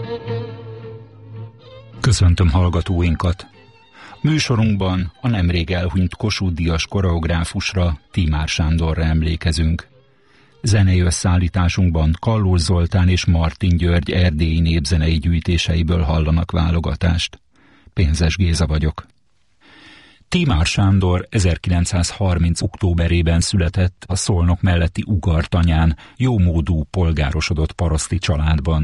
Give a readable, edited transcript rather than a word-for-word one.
Köszöntöm hallgatóinkat! Műsorunkban a nemrég elhunyt Kossuth-díjas koreográfusra, Tímár Sándorra emlékezünk. Zenei összeállításunkban Kallós Zoltán és Martin György erdélyi népzenei gyűjtéseiből hallanak válogatást. Pénzes Géza vagyok. Tímár Sándor 1930. októberében született a Szolnok melletti Ugartanyán, jómódú, polgárosodott paraszti családban.